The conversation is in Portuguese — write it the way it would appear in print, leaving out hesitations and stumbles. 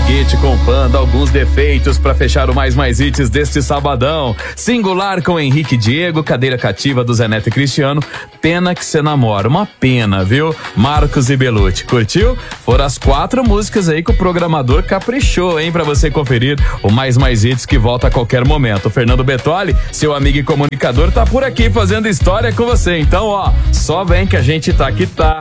Guete com Panda, alguns defeitos pra fechar o mais hits deste sabadão. Singular com Henrique e Diego, Cadeira Cativa do Zé Neto e Cristiano, Pena que Cê Namora, uma pena, viu? Marcos e Belucci, curtiu? Foram as 4 músicas aí que o programador caprichou, hein? Pra você conferir o mais hits que volta a qualquer momento. O Fernando Bertoli, seu amigo e comunicador, tá por aqui fazendo história com você. Então, ó, só vem que a gente tá aqui, tá.